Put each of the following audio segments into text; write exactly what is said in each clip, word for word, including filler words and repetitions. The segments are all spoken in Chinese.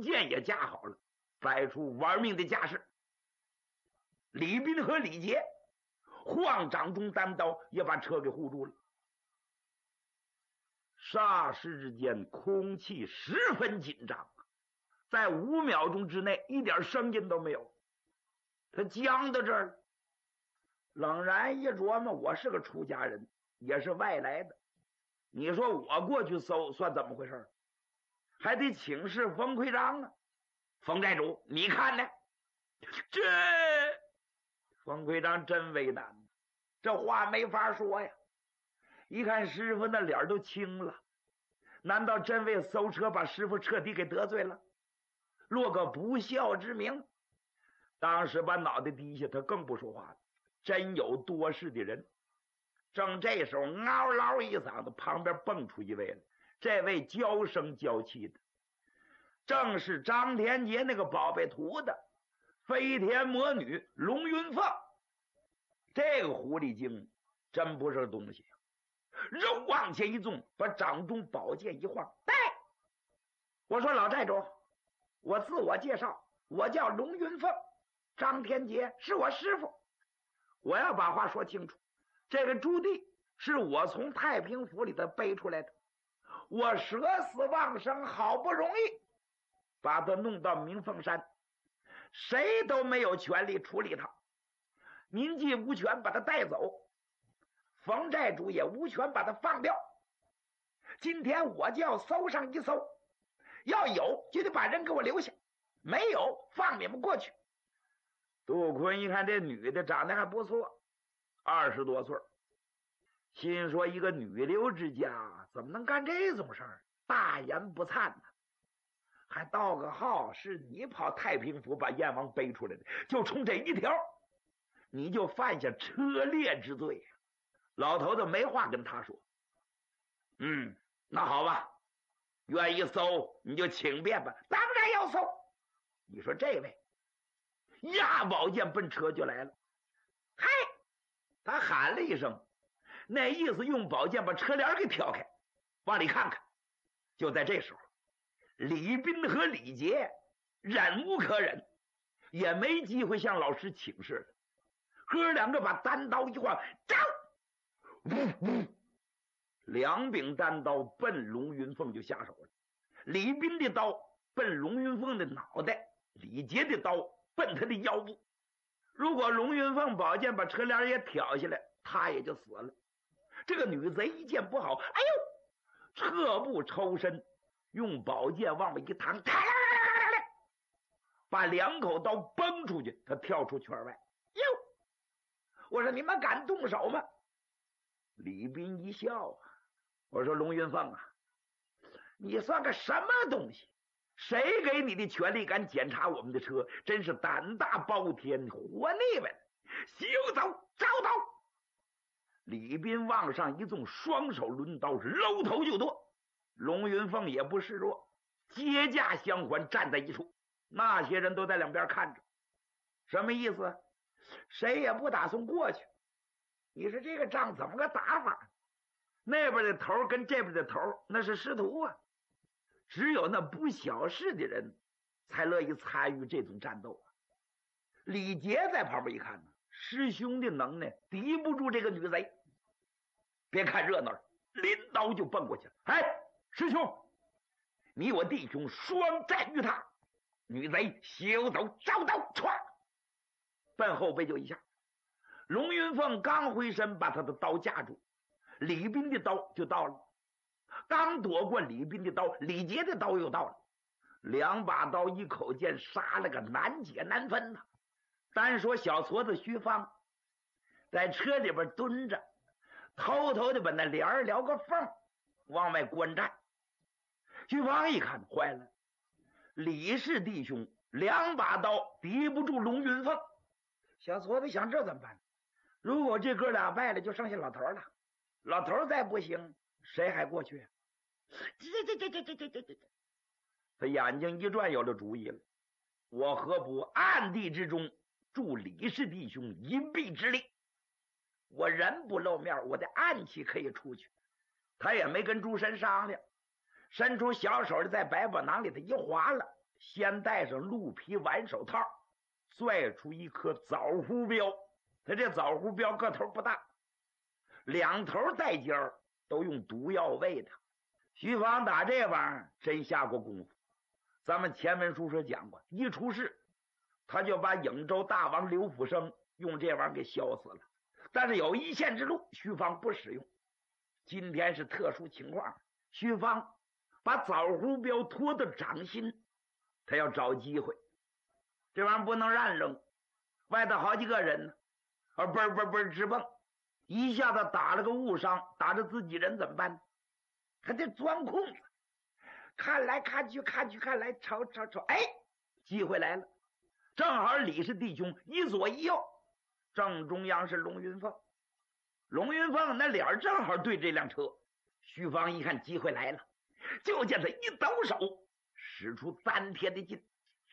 剑也架好了，摆出玩命的架势。李斌和李杰晃掌中单刀，也把车给护住了。霎时之间，空气十分紧张，在五秒钟之内，一点声音都没有。他僵到这儿了。冷然一琢磨，我是个出家人，也是外来的，你说我过去搜算怎么回事？还得请示冯奎章啊。冯寨主，你看呢？这冯奎章真为难，这话没法说呀。一看师傅那脸都青了，难道真为搜车把师傅彻底给得罪了，落个不孝之名？当时把脑袋低下，他更不说话了。真有多事的人。正这时候，嗷嗷一嗓子，旁边蹦出一位来。这位娇声娇气的，正是张天杰那个宝贝徒的飞天魔女龙云凤。这个狐狸精真不是东西啊！肉往前一纵，把掌中宝剑一晃，带我说老寨主，我自我介绍，我叫龙云凤，张天杰是我师傅。我要把话说清楚，这个朱棣是我从太平府里头背出来的，我舍死忘生，好不容易把他弄到明凤山，谁都没有权利处理他。您既无权把他带走，冯寨主也无权把他放掉。今天我就要搜上一搜，要有就得把人给我留下，没有放你们过去。杜坤一看这女的长得还不错，二十多岁，心说一个女流之家怎么能干这种事儿，大言不惭呢？还道个号是你跑太平府把燕王背出来的，就冲这一条，你就犯下车裂之罪。老头子没话跟他说。嗯，那好吧，愿意搜你就请便吧。当然要搜。你说这位压宝剑奔车就来了，嗨，他喊了一声，那意思用宝剑把车帘给挑开，往里看看。就在这时候，李斌和李杰忍无可忍，也没机会向老师请示了。哥两个把单刀一晃，招！呜呜，两柄单刀奔龙云凤就下手了。李斌的刀奔龙云凤的脑袋，李杰的刀奔他的腰部。如果龙云凤宝剑把车帘也挑下来，他也就死了。这个女贼一见不好，哎呦，侧步抽身，用宝剑往外一弹，把两口刀崩出去，他跳出圈外。哟，我说你们敢动手吗？李斌一笑啊，我说龙云凤啊，你算个什么东西？谁给你的权利敢检查我们的车？真是胆大包天，活腻歪！休走，招刀！李斌往上一纵，双手抡刀，搂头就剁。龙云凤也不示弱，接驾相还，站在一处。那些人都在两边看着，什么意思？谁也不打算过去。你说这个仗怎么个打法？那边的头跟这边的头那是师徒啊，只有那不小事的人才乐意参与这种战斗啊。李杰在旁边一看呢，师兄的能耐敌不住这个女贼，别看热闹，拎刀就奔过去了。哎，师兄，你我弟兄双战于他。女贼休走，招刀，歘，奔后背就一下。龙云凤刚回身把他的刀架住，李斌的刀就到了。刚躲过李斌的刀，李杰的刀又到了。两把刀一口剑，杀了个难解难分呐、啊。单说小矬子徐芳在车里边蹲着，偷偷的把那帘儿撩个缝往外观战。徐芳一看坏了，李氏弟兄两把刀敌不住龙云凤。小矬子想这怎么办？如果这哥俩败了，就剩下老头了。老头再不行，谁还过去？这这这这这这这这这！他眼睛一转，有了主意了。我何不暗地之中助李氏弟兄一臂之力？我人不露面，我的暗器可以出去。他也没跟诸神商量，伸出小手在百宝囊里头一划了， 先戴上鹿皮挽手套，拽出一颗枣核镖。他这枣核镖个头不大，两头带尖儿，都用毒药喂的。徐芳打这玩意儿真下过功夫。咱们前文书说讲过，一出事他就把颍州大王刘福生用这玩意儿给削死了。但是有一线之路，徐芳不使用。今天是特殊情况，徐芳把枣核镖拖到掌心，他要找机会，这玩意儿不能乱扔，外头好几个人呢，而嘣嘣嘣直蹦，一下子打了个误伤，打着自己人怎么办？还得钻空子，看来看去看去看来，瞅瞅瞅，哎，机会来了！正好李氏弟兄一左一右，正中央是龙云凤，龙云凤那脸正好对这辆车。徐芳一看机会来了，就见他一抖手，使出丹田的劲，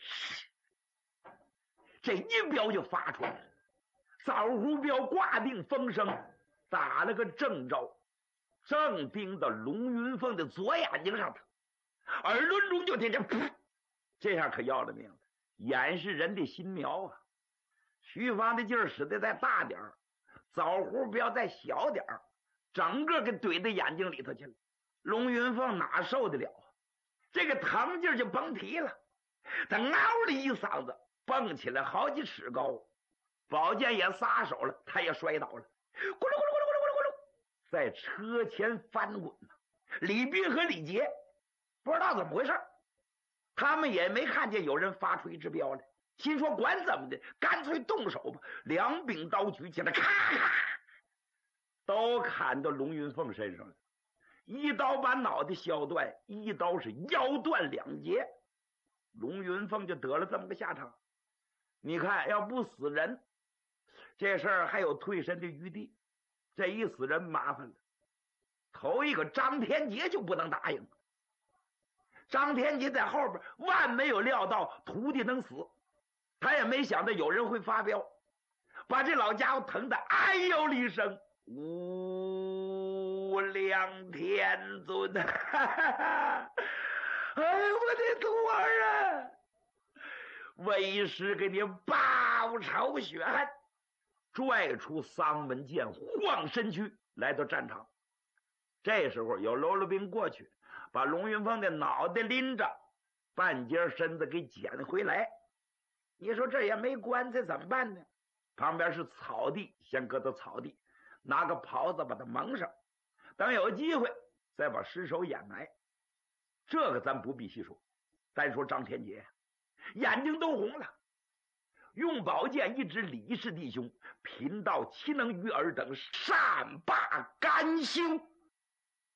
这一镖就发出来了。枣核镖挂定风声，打了个正着，正盯到龙云凤的左眼睛上头。耳轮中就听见噗，这下可要了命了，眼是人的心苗啊！徐芳的劲儿使得再大点儿，枣核镖再小点儿，整个给怼在眼睛里头去了。龙云凤哪受得了啊？这个疼劲儿就甭提了，他嗷了一嗓子，蹦起来好几尺高，宝剑也撒手了，他也摔倒了，咕噜咕噜咕噜咕噜咕噜咕噜，在车前翻滚呢。李斌和李杰不知道怎么回事，他们也没看见有人发出一支镖来，心说管怎么的，干脆动手吧。两柄刀举起来，咔咔，都砍到龙云凤身上了。一刀把脑袋削断，一刀是腰断两截，龙云凤就得了这么个下场。你看，要不死人，这事儿还有退身的余地，这一死人麻烦了。头一个张天杰就不能答应。张天杰在后边万没有料到徒弟能死，他也没想到有人会发飙，把这老家伙疼得哎呦了一声，无量天尊啊！哎，我的徒儿啊，为师给你报仇雪恨。拽出丧文剑，晃身躯来到战场。这时候有喽啰兵过去，把龙云凤的脑袋拎着，半截身子给捡回来。你说这也没棺材怎么办呢？旁边是草地，先搁到草地，拿个袍子把它蒙上，等有机会再把尸首掩埋。这个咱不必细说，单说张天杰眼睛都红了，用宝剑一指李氏弟兄，贫道岂能与尔等善罢甘休？